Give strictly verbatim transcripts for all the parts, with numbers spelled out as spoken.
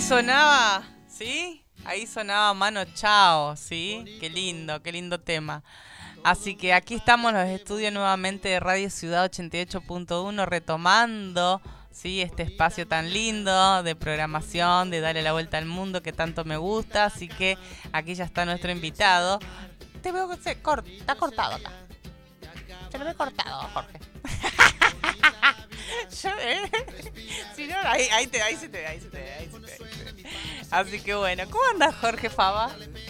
sonaba, ¿sí? Ahí sonaba Mano Chao, ¿sí? Qué lindo, qué lindo tema. Así que aquí estamos en los estudios nuevamente de Radio Ciudad ochenta y ocho punto uno retomando, ¿sí? Este espacio tan lindo de programación, de darle la vuelta al mundo que tanto me gusta. Así que aquí ya está nuestro invitado. Te veo que se corta, está cortado acá. Se lo ve cortado, Jorge. Yo, eh. Si no, ahí, ahí, te, ahí se te ve, ahí se te ve, ahí se te ve, ahí se te ve. Así que bueno, ¿cómo andas, Jorge Fava?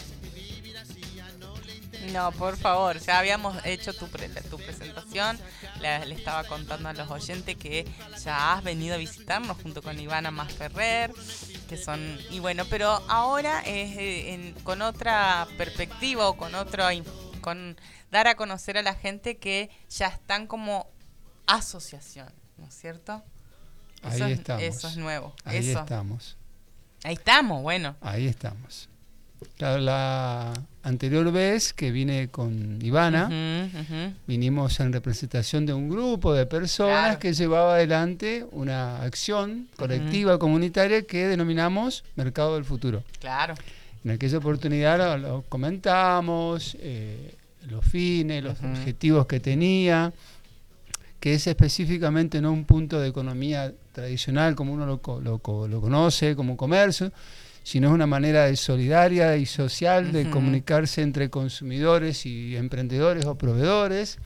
No, por favor, ya habíamos hecho tu, pre tu presentación, le, le estaba contando a los oyentes que ya has venido a visitarnos junto con Ivana Masferrer, que son, y bueno, pero ahora es en, con otra perspectiva o con otro, con dar a conocer a la gente que ya están como asociación, ¿no es cierto? Ahí eso estamos. Es, eso es nuevo. Ahí eso. estamos. Ahí estamos, bueno. Ahí estamos. Claro, la anterior vez que vine con Ivana, uh-huh, uh-huh. vinimos en representación de un grupo de personas claro. que llevaba adelante una acción colectiva uh-huh. comunitaria que denominamos Mercado del Futuro. Claro. En aquella oportunidad lo, lo comentamos, eh, los fines, los uh-huh. objetivos que tenía, que es específicamente no un punto de economía tradicional como uno lo, lo, lo conoce, como comercio, sino es una manera de solidaria y social de uh-huh. comunicarse entre consumidores y emprendedores o proveedores.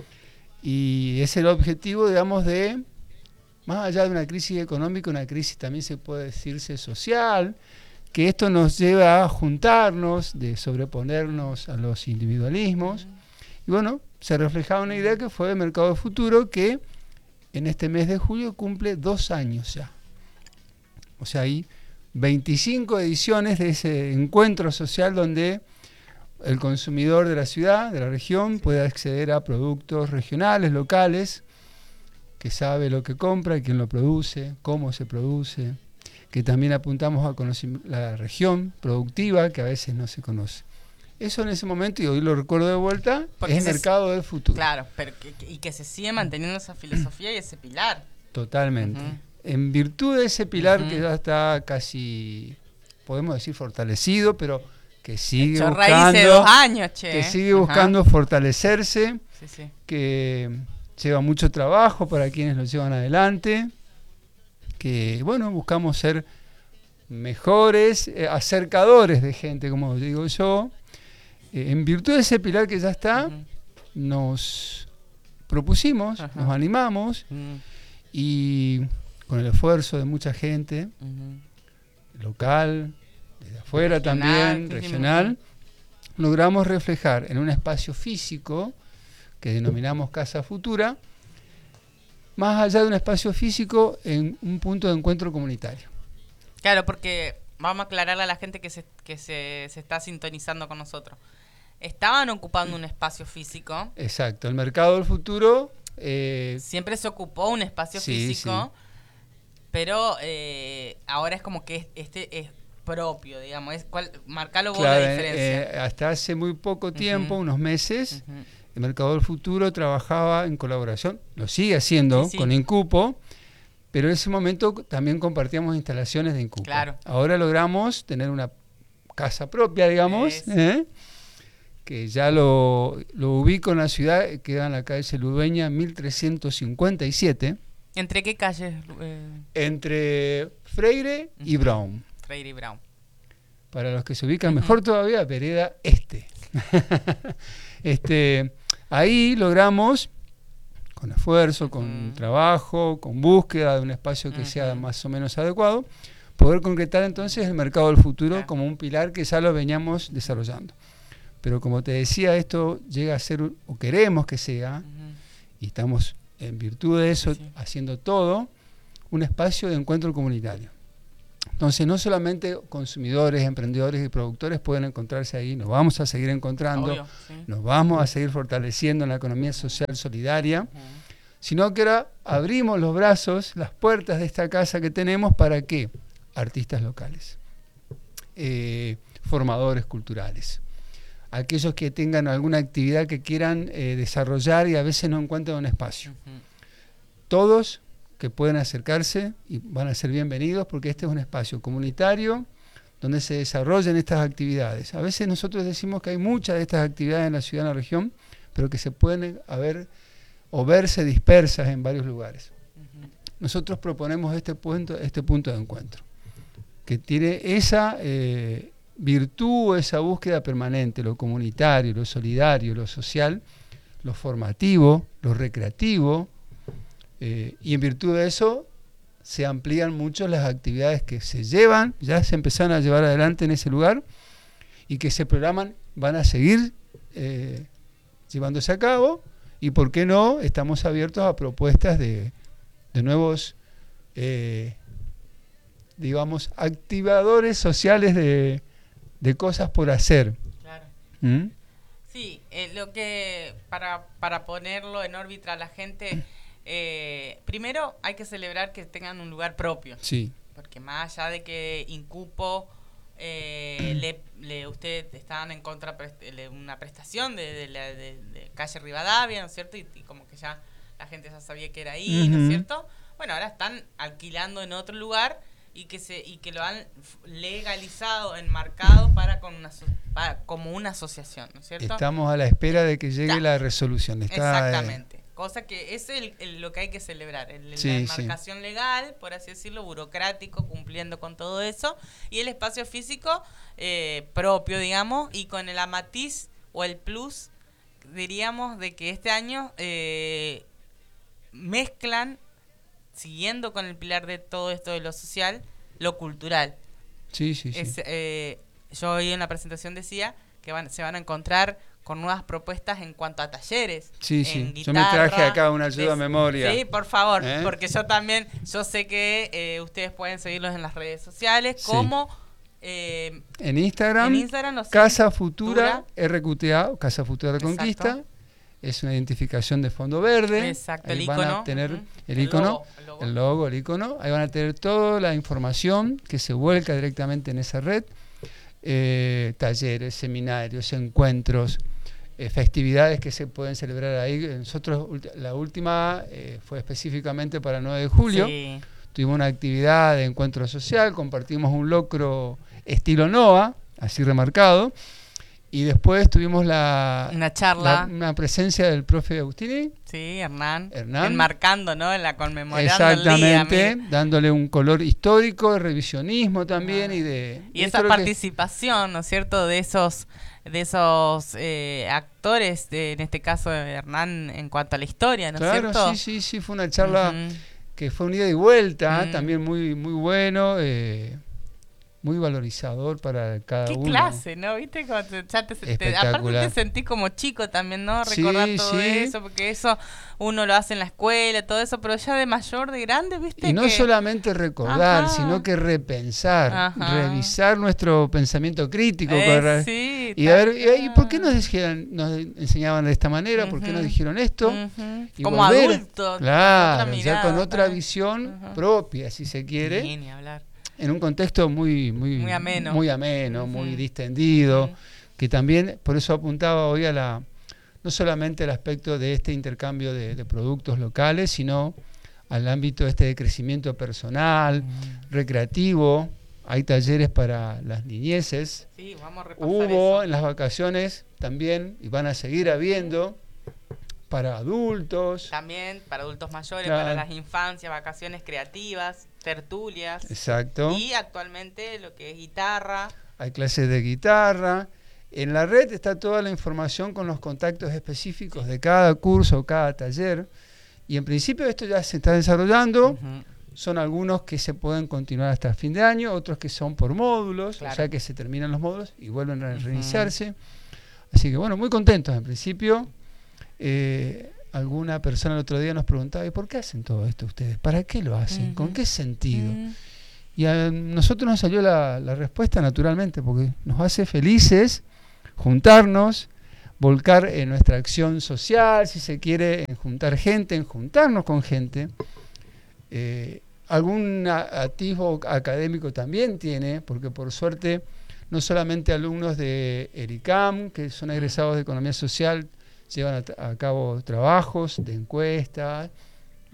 Y es el objetivo, digamos, de, más allá de una crisis económica, una crisis también se puede decirse social, que esto nos lleva a juntarnos, de sobreponernos a los individualismos. Uh-huh. Y bueno, se reflejaba una idea que fue el Mercado del Futuro, que en este mes de julio cumple dos años ya. O sea, hay veinticinco ediciones de ese encuentro social donde el consumidor de la ciudad, de la región, puede acceder a productos regionales, locales, que sabe lo que compra, quién lo produce, cómo se produce, que también apuntamos a conocer la región productiva, que a veces no se conoce. Eso en ese momento, y hoy lo recuerdo de vuelta, porque es el mercado del futuro. Claro, pero que, y que se sigue manteniendo esa filosofía y ese pilar. Totalmente. Uh-huh. En virtud de ese pilar uh-huh. que ya está casi, podemos decir, fortalecido, pero que sigue Hecho buscando, raíz de dos años, che. que sigue buscando uh-huh. fortalecerse, sí, sí. que lleva mucho trabajo para quienes lo llevan adelante, que bueno, buscamos ser mejores, eh, acercadores de gente, como digo yo. Eh, en virtud de ese pilar que ya está, uh-huh. nos propusimos, uh-huh. nos animamos uh-huh. y con el esfuerzo de mucha gente, uh-huh. local, desde afuera regional, también, regional, logramos reflejar en un espacio físico que denominamos Casa Futura, más allá de un espacio físico, en un punto de encuentro comunitario. Claro, porque vamos a aclararle a la gente que se, que se, se está sintonizando con nosotros. Estaban ocupando un espacio físico. Exacto, el Mercado del Futuro... Eh, siempre se ocupó un espacio sí, físico, sí. pero eh, ahora es como que este es propio, digamos. Es cuál, marcalo vos claro, la diferencia. Eh, hasta hace muy poco tiempo, uh-huh. unos meses, uh-huh. el Mercado del Futuro trabajaba en colaboración, lo sigue haciendo, sí, sí. con Incupo, pero en ese momento también compartíamos instalaciones de Incupo. Claro. Ahora logramos tener una casa propia, digamos, sí. ¿eh? que ya lo, lo ubico en la ciudad, queda en la calle Ludueña mil trescientos cincuenta y siete. ¿Entre qué calles? Eh? Entre Freire uh-huh. y Brown. Freire y Brown. Para los que se ubican uh-huh. mejor todavía, Vereda Este. este. Ahí logramos, con esfuerzo, con uh-huh. trabajo, con búsqueda de un espacio que uh-huh. sea más o menos adecuado, poder concretar entonces el Mercado del Futuro claro. como un pilar que ya lo veníamos desarrollando. Pero como te decía, esto llega a ser, o queremos que sea, uh-huh. y estamos en virtud de eso, sí, sí. haciendo todo, un espacio de encuentro comunitario. Entonces, no solamente consumidores, emprendedores y productores pueden encontrarse ahí, nos vamos a seguir encontrando, Obvio, sí. nos vamos a seguir fortaleciendo en la economía social solidaria, uh-huh. sino que ahora abrimos los brazos, las puertas de esta casa que tenemos, ¿para qué? Artistas locales, eh, formadores culturales, aquellos que tengan alguna actividad que quieran eh, desarrollar y a veces no encuentran un espacio. Uh-huh. Todos que pueden acercarse y van a ser bienvenidos porque este es un espacio comunitario donde se desarrollan estas actividades. A veces nosotros decimos que hay muchas de estas actividades en la ciudad, en la región, pero que se pueden haber o verse dispersas en varios lugares. Uh-huh. Nosotros proponemos este punto, este punto de encuentro, que tiene esa eh, virtud, esa búsqueda permanente, lo comunitario, lo solidario, lo social, lo formativo, lo recreativo, eh, y en virtud de eso se amplían mucho las actividades que se llevan, ya se empezaron a llevar adelante en ese lugar, y que se programan, van a seguir eh, llevándose a cabo, y por qué no, estamos abiertos a propuestas de, de nuevos, eh, digamos, activadores sociales de, de cosas por hacer. Claro. ¿Mm? Sí, eh, lo que, para, para ponerlo en órbita a la gente, eh, primero hay que celebrar que tengan un lugar propio. Sí. Porque más allá de que Incupo, eh, le, le, ustedes estaban en contra de una prestación de, de, la, de, de calle Rivadavia, ¿no es cierto? Y, y como que ya la gente ya sabía que era ahí, uh-huh. ¿no es cierto? Bueno, ahora están alquilando en otro lugar y que se y que lo han legalizado, enmarcado para con una para, como una asociación, ¿no es cierto? Estamos a la espera de que llegue Está. la resolución. Está, Exactamente. Eh... Cosa que es el, el, lo que hay que celebrar, el, sí, la enmarcación sí. legal, por así decirlo, burocrático, cumpliendo con todo eso, y el espacio físico eh, propio, digamos, y con el matiz o el plus, diríamos, de que este año eh, mezclan, siguiendo con el pilar de todo esto de lo social, lo cultural. Sí, sí, sí. Es, eh, yo hoy en la presentación decía que van, se van a encontrar con nuevas propuestas en cuanto a talleres. Sí, sí. Guitarra, yo me traje acá una ayuda a memoria. Sí, por favor, ¿Eh? porque yo también, yo sé que eh, ustedes pueden seguirlos en las redes sociales, como... Sí. Eh, en Instagram, en Instagram Casa Futura, R Q T A, Casa Futura de Conquista. Exacto. Es una identificación de fondo verde. Exacto, Ahí el van icono. a tener Uh-huh. el icono, el logo, el logo, el icono. Ahí van a tener toda la información que se vuelca directamente en esa red. Eh, talleres, seminarios, encuentros, eh, festividades que se pueden celebrar ahí. Nosotros, la última eh, fue específicamente para el nueve de julio. Sí. Tuvimos una actividad de encuentro social, compartimos un locro estilo NOA, así remarcado. Y después tuvimos la una charla, la, una presencia del profe Agustini. Sí, Hernán. Hernán. Enmarcando, ¿no? En la conmemoración. Exactamente, del día, dándole un color histórico, de revisionismo también, ah. y de... Y esa participación, que... ¿no es cierto?, de esos de esos eh, actores, de, en este caso de Hernán, en cuanto a la historia, ¿no es claro, cierto? Sí, sí, sí, fue una charla uh-huh. que fue un ida y vuelta, uh-huh. también muy, muy bueno, eh, muy valorizador para cada ¿Qué uno. Qué clase, ¿no? ¿Viste? Como te, ya te, te, aparte te sentís como chico también, ¿no? Recordar sí, todo sí. eso, porque eso uno lo hace en la escuela, todo eso, pero ya de mayor, de grande, ¿viste? Y no que... solamente recordar, Ajá. sino que repensar, Ajá. revisar nuestro pensamiento crítico. Eh, para... sí, y a ver, ¿y por qué nos, dijeron, nos enseñaban de esta manera? Uh-huh. ¿Por qué nos dijeron esto? Uh-huh. Y como volver, adulto. claro, con ya con otra ¿verdad? visión uh-huh. propia, si se quiere. Sí, ni hablar. En un contexto muy muy muy ameno, muy, ameno, uh-huh. muy distendido, uh-huh. que también, por eso apuntaba hoy a la, no solamente al aspecto de este intercambio de, de productos locales, sino al ámbito este de crecimiento personal, uh-huh. recreativo. Hay talleres para las niñeces. Sí, vamos a repasar Hubo eso. en las vacaciones también, y van a seguir habiendo, para adultos. También para adultos mayores, claro. para las infancias, vacaciones creativas, tertulias. Exacto. Y actualmente lo que es guitarra. Hay clases de guitarra. En la red está toda la información con los contactos específicos de cada curso, cada taller. Y en principio esto ya se está desarrollando. Uh-huh. Son algunos que se pueden continuar hasta el fin de año, otros que son por módulos, claro. o sea que se terminan los módulos y vuelven a reiniciarse. Uh-huh. Así que bueno, muy contentos en principio. Eh, alguna persona el otro día nos preguntaba, ¿y por qué hacen todo esto ustedes? ¿Para qué lo hacen? Uh-huh. ¿Con qué sentido? Uh-huh. Y a nosotros nos salió la, la respuesta naturalmente, porque nos hace felices juntarnos, volcar en nuestra acción social, si se quiere, en juntar gente, en juntarnos con gente. Eh, algún atisbo académico también tiene, porque por suerte no solamente alumnos de ERICAM, que son egresados de Economía Social, llevan a, a cabo trabajos de encuestas,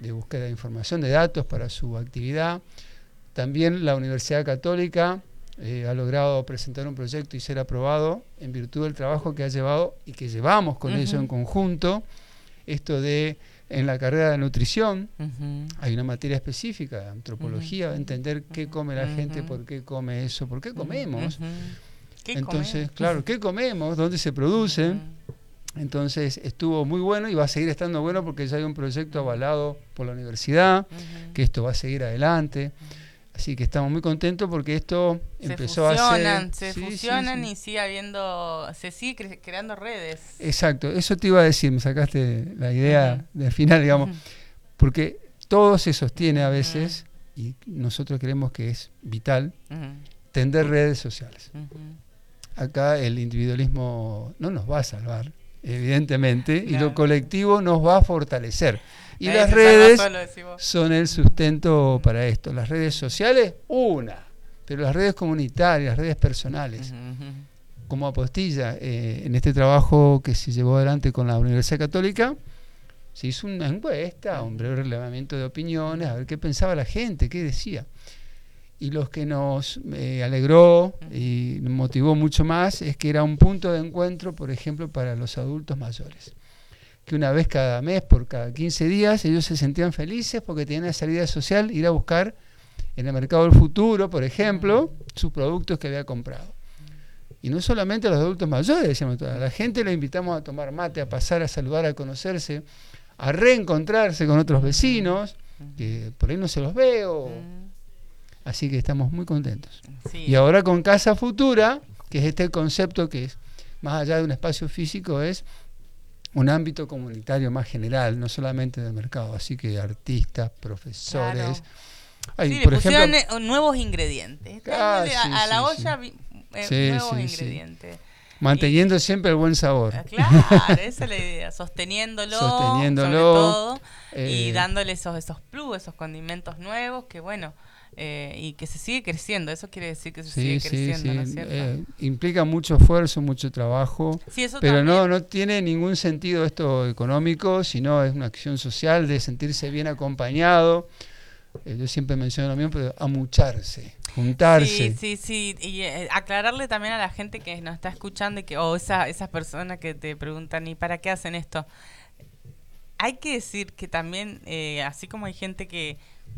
de búsqueda de información, de datos para su actividad. También la Universidad Católica eh, ha logrado presentar un proyecto y ser aprobado en virtud del trabajo que ha llevado y que llevamos con uh-huh. ellos en conjunto. Esto de, en la carrera de nutrición, uh-huh. hay una materia específica de antropología, uh-huh. entender qué come la uh-huh. gente, por qué come eso, por qué comemos. Uh-huh. ¿Qué Entonces, comemos? claro, ¿qué comemos? ¿Dónde se produce? Uh-huh. Entonces estuvo muy bueno y va a seguir estando bueno porque ya hay un proyecto avalado por la universidad, uh-huh. que esto va a seguir adelante. Así que estamos muy contentos porque esto se empezó fusionan, a ser... Se sí, fusionan sí, sí. y sigue habiendo, se sigue cre- creando redes. Exacto, eso te iba a decir, me sacaste la idea uh-huh. del final, digamos, uh-huh. porque todo se sostiene a veces uh-huh. y nosotros creemos que es vital uh-huh. tender redes sociales. Uh-huh. Acá el individualismo no nos va a salvar, evidentemente, no. y lo colectivo nos va a fortalecer. Y Ahí las redes son el sustento para esto. Las redes sociales, una, pero las redes comunitarias, las redes personales. Uh-huh. Como apostilla, eh, en este trabajo que se llevó adelante con la Universidad Católica, se hizo una encuesta, un breve relevamiento de opiniones, a ver qué pensaba la gente, qué decía. Y lo que nos eh, alegró y nos motivó mucho más es que era un punto de encuentro, por ejemplo, para los adultos mayores. Que una vez cada mes, por cada quince días, ellos se sentían felices porque tenían una salida social, ir a buscar en el mercado del futuro, por ejemplo, sus productos que había comprado. Y no solamente a los adultos mayores, decíamos, a la gente le invitamos a tomar mate, a pasar, a saludar, a conocerse, a reencontrarse con otros vecinos, que por ahí no se los veo. Así que estamos muy contentos. Sí. Y ahora con Casa Futura, que es este concepto que es, más allá de un espacio físico, es un ámbito comunitario más general, no solamente del mercado, así que artistas, profesores. Claro. Hay, sí, por le pusieron ejemplo, nuevos ingredientes. Ah, sí, a, a la sí, olla sí. Eh, sí, nuevos sí, ingredientes. Sí. Manteniendo y, siempre el buen sabor. Claro, esa es la idea, sosteniéndolo, sosteniéndolo sobre todo, eh, y dándole esos, esos plus, esos condimentos nuevos, que bueno, eh, y que se sigue creciendo. Eso quiere decir que se sí, sigue sí, creciendo, sí. ¿no es cierto? Eh, implica mucho esfuerzo, mucho trabajo, sí, eso pero también. no no tiene ningún sentido esto económico, sino es una acción social de sentirse bien acompañado. Eh, yo siempre menciono lo mismo, pero amucharse, juntarse. Sí, sí, sí. Y eh, aclararle también a la gente que nos está escuchando y que, o esa, esas personas que te preguntan, ¿y para qué hacen esto? Hay que decir que también, eh, así como hay gente que...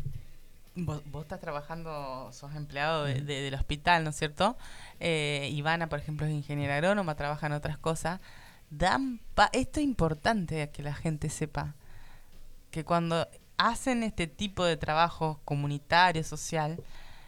Vos, vos estás trabajando, sos empleado de, de, del hospital, ¿no es cierto? Eh, Ivana, por ejemplo, es ingeniera agrónoma, trabaja en otras cosas. Dan pa- esto es importante que la gente sepa, que cuando hacen este tipo de trabajo comunitario, social,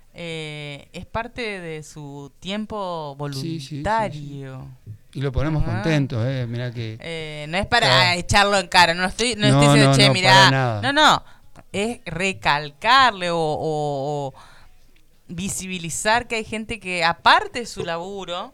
eh, es parte de su tiempo voluntario. Sí, sí, sí, sí. Y lo ponemos ah. contentos, eh, mirá que... Eh, no es para ah. echarlo en cara, no estoy, no, no estoy diciendo, no, che, no, mirá, no, no, es recalcarle o, o, o visibilizar que hay gente que aparte de su laburo,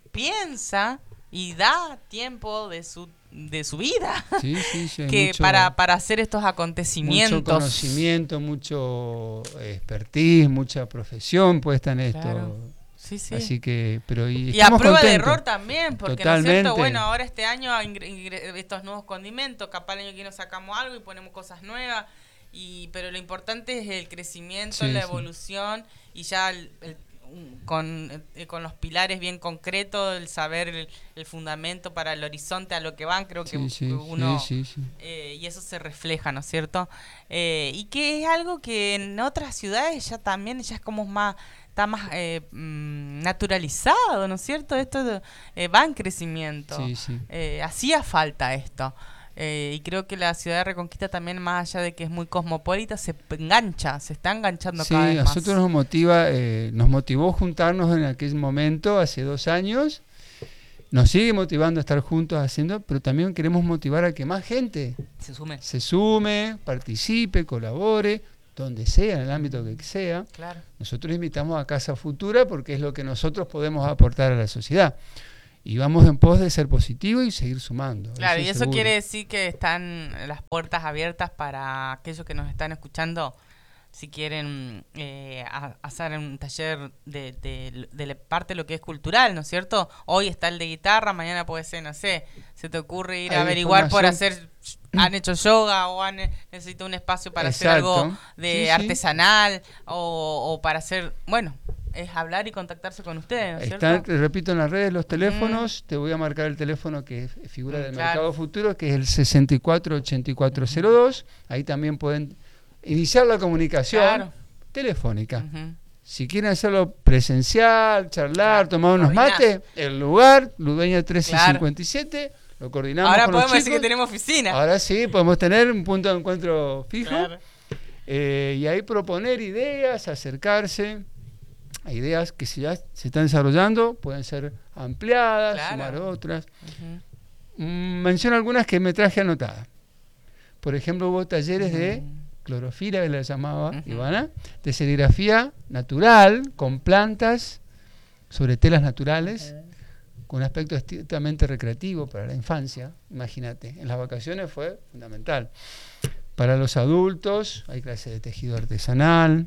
piensa y da tiempo de su de su vida sí, sí, sí, que mucho, para, para hacer estos acontecimientos. Mucho conocimiento, mucho expertise, mucha profesión puesta en esto. Claro. Sí, sí. Así que, pero y, y a prueba contentos. de error también, porque Totalmente. ¿no es cierto? Bueno, ahora este año ingre, ingre, estos nuevos condimentos, capaz el año que nos sacamos algo y ponemos cosas nuevas, y pero lo importante es el crecimiento, sí, la evolución, sí. Y ya el, el, con, eh, con los pilares bien concretos, el saber el, el fundamento para el horizonte a lo que van, creo que, sí, sí, que uno... Sí, sí, sí. Eh, y eso se refleja, ¿no es cierto? Eh, y que es algo que en otras ciudades ya también, ya es como más... está más eh, naturalizado, ¿no es cierto? Esto eh, va en crecimiento. Sí, sí. Eh, hacía falta esto. Eh, y creo que la ciudad de Reconquista también, más allá de que es muy cosmopolita, se engancha, se está enganchando sí, cada vez más. Sí, a nosotros nos motiva, eh, nos motivó juntarnos en aquel momento, hace dos años. Nos sigue motivando a estar juntos haciendo, pero también queremos motivar a que más gente se sume, se sume, participe, colabore, donde sea, en el ámbito que sea. Claro. Nosotros invitamos a Casa Futura porque es lo que nosotros podemos aportar a la sociedad. Y vamos en pos de ser positivos y seguir sumando. Claro, eso y eso seguro. Quiere decir que están las puertas abiertas para aquellos que nos están escuchando si quieren eh, a, hacer un taller de, de, de la parte de lo que es cultural, ¿no es cierto? Hoy está el de guitarra, mañana puede ser, no sé, se te ocurre ir a averiguar por hacer, han hecho yoga o han necesitado un espacio para Exacto. hacer algo de sí, artesanal sí. o, o para hacer, bueno, es hablar y contactarse con ustedes, ¿no es Están, cierto? te repito, en las redes los teléfonos, Mm. te voy a marcar el teléfono que figura Mm, del claro. Mercado Futuro, que es el sesenta y cuatro ochenta y cuatro cero dos, ahí también pueden iniciar la comunicación Claro. telefónica. Uh-huh. Si quieren hacerlo presencial, charlar, Claro, tomar unos coordinar. mates, el lugar, Ludueña trece cincuenta y siete, Claro. lo coordinamos Ahora con los podemos decir chicos. que tenemos oficina. Ahora sí, podemos tener un punto de encuentro fijo. Claro. Eh, y ahí proponer ideas, acercarse a ideas que si ya se están desarrollando, pueden ser ampliadas, Claro. sumar otras. Uh-huh. Mm, menciono algunas que me traje anotadas. Por ejemplo, hubo talleres Uh-huh. de clorofila, que la llamaba Uh-huh. Ivana, de serigrafía natural, con plantas, sobre telas naturales, uh-huh. con un aspecto estrictamente recreativo para la infancia. Imagínate, en las vacaciones fue fundamental. Para los adultos hay clases de tejido artesanal,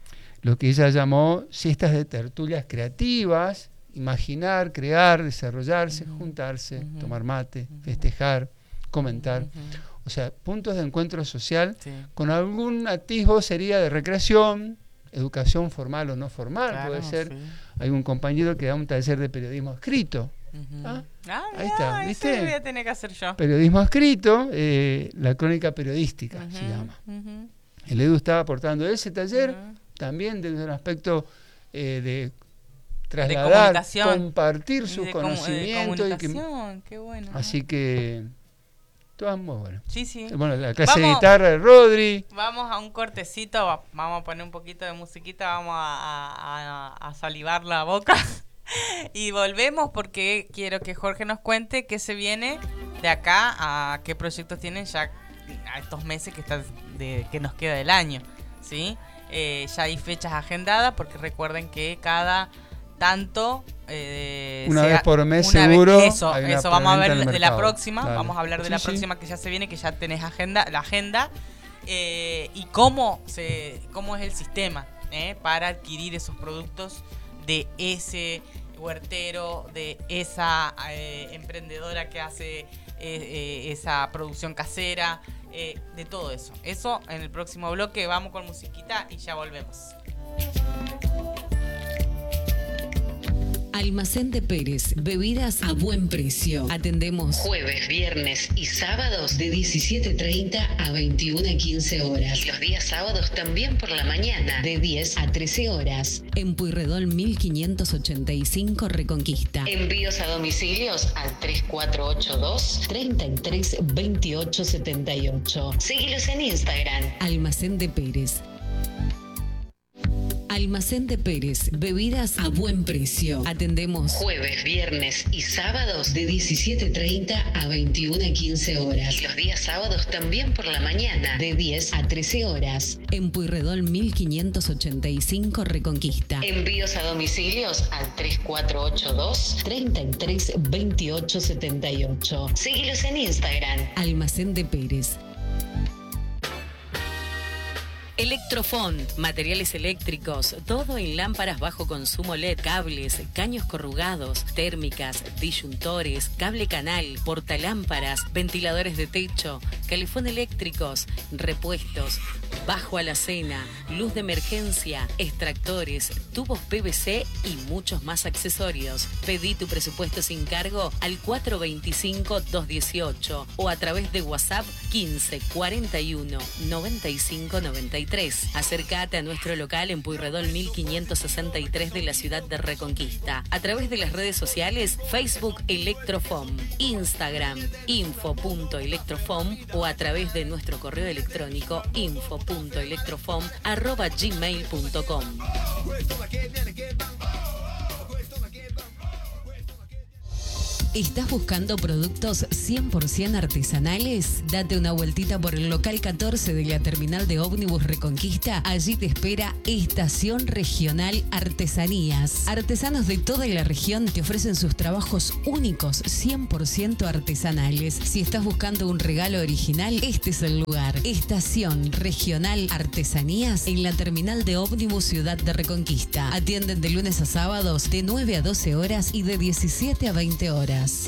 lo que ella llamó siestas de tertulias creativas, imaginar, crear, desarrollarse, uh-huh. juntarse, uh-huh. tomar mate, uh-huh. festejar, comentar. Uh-huh. O sea, puntos de encuentro social, sí. con algún atisbo sería de recreación, educación formal o no formal, claro, puede ser. Sí. Hay un compañero que da un taller de periodismo escrito. Uh-huh. ¿Ah? Ah, ahí está, ¿viste? Eso lo voy a tener que hacer yo. Periodismo escrito, eh, la crónica periodística uh-huh. se llama. Uh-huh. El Edu estaba aportando ese taller, uh-huh. también desde un aspecto eh, de trasladar, de compartir sus conocimientos. Y que, qué bueno. Así que... Todo muy bueno. Sí, sí. Bueno, la clase vamos, de guitarra de Rodri. Vamos a un cortecito, vamos a poner un poquito de musiquita, vamos a, a, a salivar la boca. Y volvemos porque quiero que Jorge nos cuente qué se viene de acá, a qué proyectos tienen ya a estos meses que, está de, que nos queda del año, ¿sí? Eh, ya hay fechas agendadas porque recuerden que cada tanto... Eh, una sea, vez por mes una seguro vez, eso, eso vamos a ver de la próxima, claro. vamos a hablar de sí, la sí. próxima que ya se viene, que ya tenés agenda, la agenda eh, y cómo se cómo es el sistema eh, para adquirir esos productos de ese huertero, de esa eh, emprendedora que hace eh, eh, esa producción casera, eh, de todo eso. Eso en el próximo bloque. Vamos con musiquita y ya volvemos. Almacén de Pérez, bebidas a buen precio. Atendemos jueves, viernes y sábados de diecisiete treinta a veintiuna quince horas. Y los días sábados también por la mañana de diez a trece horas. En Pueyrredón mil quinientos ochenta y cinco Reconquista. Envíos a domicilios al tres cuatro ocho dos, treinta y tres, veintiocho setenta y ocho. Síguelos en Instagram. Almacén de Pérez. Almacén de Pérez, bebidas a buen precio. Atendemos jueves, viernes y sábados de diecisiete treinta a veintiuna quince horas. Y los días sábados también por la mañana de diez a trece horas. En Pueyrredón mil quinientos ochenta y cinco Reconquista. Envíos a domicilios al tres cuatro ocho dos, treinta y tres, veintiocho setenta y ocho. Síguelos en Instagram. Almacén de Pérez. Electrofont, materiales eléctricos, todo en lámparas bajo consumo L E D, cables, caños corrugados, térmicas, disyuntores, cable canal, portalámparas, ventiladores de techo, calefón eléctricos, repuestos, bajo alacena, luz de emergencia, extractores, tubos P V C y muchos más accesorios. Pedí tu presupuesto sin cargo al cuatro veinticinco, doscientos dieciocho o a través de WhatsApp quince, cuarenta y uno, noventa y cinco, noventa y tres. Acércate a nuestro local en Pueyrredón mil quinientos sesenta y tres de la ciudad de Reconquista. A través de las redes sociales, Facebook Electrofom, Instagram info punto electrofom o a través de nuestro correo electrónico info punto electrofom arroba gmail punto com. ¿Estás buscando productos cien por ciento artesanales? Date una vueltita por el local catorce de la terminal de ómnibus Reconquista. Allí te espera Estación Regional Artesanías. Artesanos de toda la región te ofrecen sus trabajos únicos, cien por ciento artesanales. Si estás buscando un regalo original, este es el lugar. Estación Regional Artesanías en la terminal de ómnibus Ciudad de Reconquista. Atienden de lunes a sábados de nueve a doce horas y de diecisiete a veinte horas.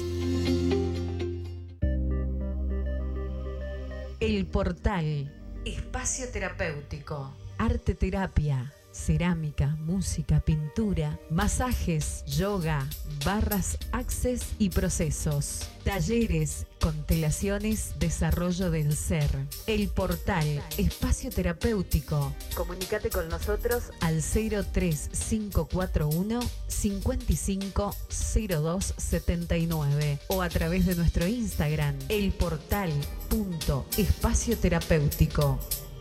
El Portal, espacio terapéutico, arte terapia, cerámica, música, pintura, masajes, yoga, barras access y procesos, talleres, constelaciones, desarrollo del ser. El Portal, espacio terapéutico. Comunícate con nosotros al cero tres cinco cuatro uno, cinco cinco cero dos siete nueve o a través de nuestro Instagram, elportal.espacio terapéutico.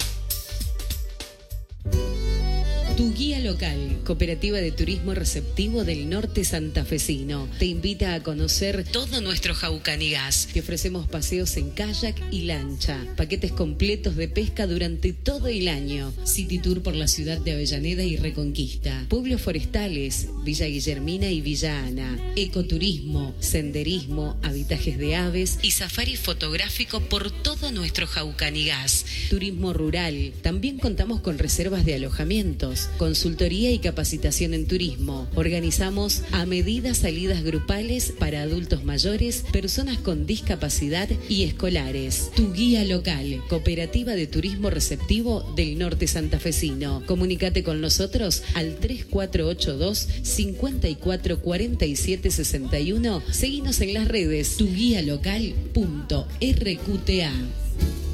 Tu guía local, Cooperativa de Turismo Receptivo del Norte Santafesino, te invita a conocer todo nuestro Jaucanigas. Te ofrecemos paseos en kayak y lancha, paquetes completos de pesca durante todo el año, City Tour por la ciudad de Avellaneda y Reconquista, pueblos forestales, Villa Guillermina y Villa Ana, ecoturismo, senderismo, habitajes de aves y safari fotográfico por todo nuestro Jaucanigas. Turismo rural, también contamos con reservas de alojamientos, consultoría y capacitación en turismo. Organizamos a medida salidas grupales para adultos mayores, personas con discapacidad y escolares. Tu guía local, Cooperativa de Turismo Receptivo del Norte Santafesino. Comunícate con nosotros al tres cuatro ocho dos, cinco cuatro cuatro siete seis uno. Seguinos en las redes tu guía local punto r q t a.